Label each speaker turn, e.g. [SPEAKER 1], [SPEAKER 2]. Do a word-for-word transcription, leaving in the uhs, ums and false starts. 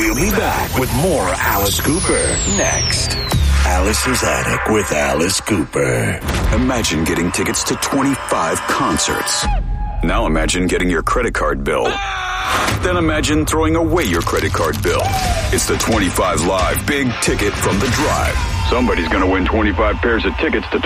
[SPEAKER 1] We'll be back with more Alice Cooper next. Alice's Attic with Alice Cooper.
[SPEAKER 2] Imagine getting tickets to twenty-five concerts. Now imagine getting your credit card bill. Then imagine throwing away your credit card bill. It's the twenty-five Live Big Ticket from The Drive. Somebody's going to win twenty-five pairs of tickets to